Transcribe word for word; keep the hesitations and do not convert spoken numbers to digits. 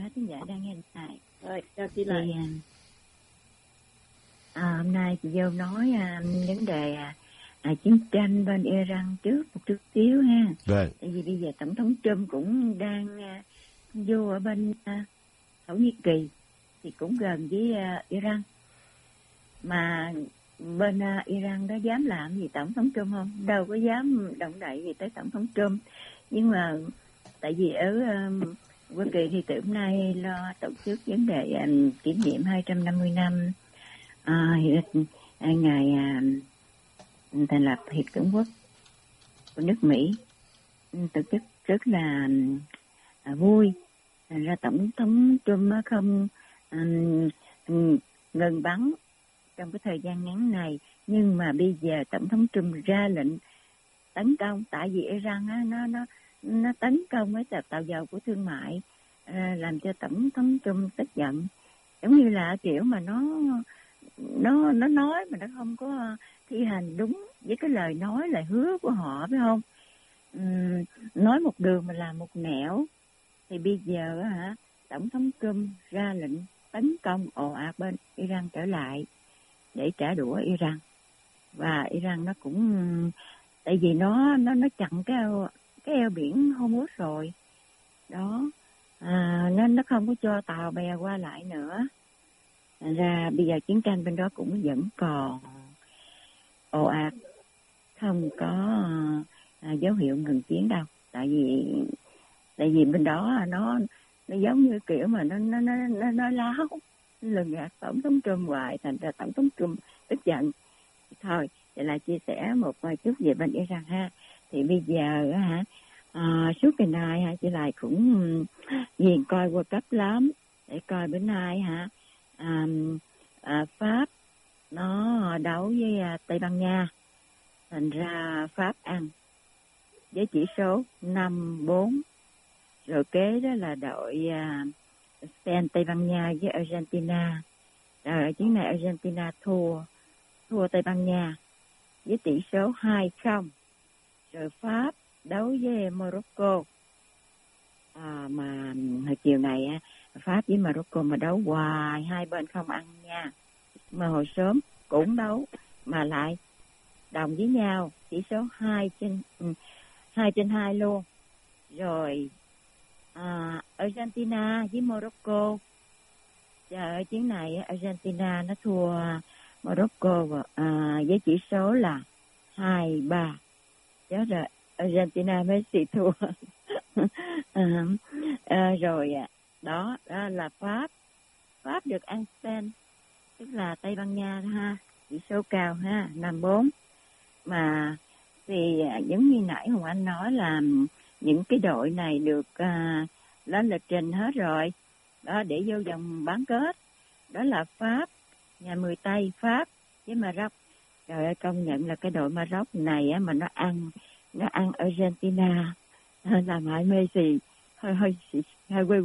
khán giả đang nghe này. Rồi, chào chị lại. Thì, à, hôm nay chị vô nói à, vấn đề à, à, chiến tranh bên Iran trước một chút xíu ha. Rồi. Tại vì bây giờ tổng thống Trump cũng đang à, vô ở bên à, Thổ Nhĩ Kỳ thì cũng gần với à, Iran. Mà bên uh, Iran đó dám làm gì tổng thống Trump không? Đâu có dám động đậy gì tới tổng thống Trump. Nhưng mà tại vì ở um, Hoa Kỳ thì từ hôm nay lo tổ chức vấn đề um, kỷ niệm hai trăm năm mươi năm uh, ngày uh, thành lập Hiệp Chủng Quốc của nước Mỹ. Tổ chức rất là uh, vui. Thành ra tổng thống Trump không um, um, ngừng bắn trong cái thời gian ngắn này, nhưng mà bây giờ tổng thống Trump ra lệnh tấn công, tại vì Iran á, nó nó nó tấn công với tàu, tàu dầu của thương mại, à, làm cho tổng thống Trump tức giận, giống như là kiểu mà nó nó nó nói mà nó không có thi hành đúng với cái lời nói lời hứa của họ, phải không? Uhm, nói một đường mà làm một nẻo. Thì bây giờ hả, tổng thống Trump ra lệnh tấn công ồ ạt bên Iran trở lại để trả đũa Iran. Và Iran nó cũng tại vì nó nó nó chặn cái eo, cái eo biển Hormuz rồi đó, à, nó nó không có cho tàu bè qua lại nữa. Thành ra bây giờ chiến tranh bên đó cũng vẫn còn ồ ạt, không có à, dấu hiệu ngừng chiến đâu. Tại vì tại vì bên đó nó nó giống như kiểu mà nó nó nó nó, nó láo lường gạt tổng thống Trump hoài, thành ra tổng thống Trump tức giận. Thôi, vậy là chia sẻ một vài chút về bên Iran ha. Thì bây giờ hả, à, suốt ngày nay hả, chị lại cũng ghiền coi World Cup lắm, để coi bữa nay hả, à, à, Pháp nó đấu với à, Tây Ban Nha. Thành ra Pháp ăn với chỉ số năm bốn. Rồi kế đó là đội à, Spain, Tây Ban Nha với Argentina. Rồi ở chiến này Argentina thua thua Tây Ban Nha với tỷ số hai không. Rồi Pháp đấu với Morocco. À, mà hồi chiều này Pháp với Morocco mà đấu hoài, hai bên không ăn nha. Mà hồi sớm cũng đấu mà lại đồng với nhau, tỷ số hai trên hai trên hai luôn. Rồi à, Argentina với Morocco. Trời ơi, chuyến này Argentina nó thua Morocco à, với chỉ số là hai ba. Chết rồi, Argentina Messi thua. à, à, rồi đó, đó là Pháp. Pháp được ăn Spain, tức là Tây Ban Nha ha, chỉ số cao ha, năm bốn. Mà thì giống như nãy Hồng Anh nói là những cái đội này được à, lên lịch trình hết rồi đó, để vô vòng bán kết. Đó là Pháp, nhà mười Tây, Pháp với Maroc. Trời ơi, công nhận là cái đội Maroc này á, mà nó ăn nó ăn Argentina làm hại Messi hơi hơi hơi quê